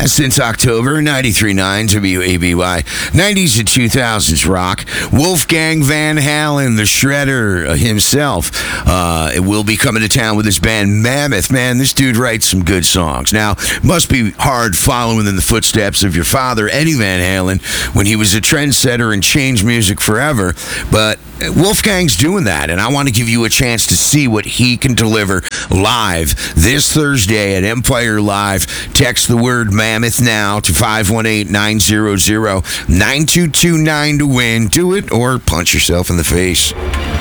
since October, 93.9 WABY. 90s and 2000s rock. Wolfgang Van Halen, the Shredder himself, will be coming to town with his band Mammoth. Man, this dude writes some good songs. Now, it must be hard following in the footsteps of your father, Eddie Van Halen, when he was a trendsetter and changed music forever. But Wolfgang's doing that, and I want to give you a chance to see what he can deliver live this Thursday at Empire Live. Text the word Mammoth now to 518-900-9229 to win. Do it or punch yourself in the face.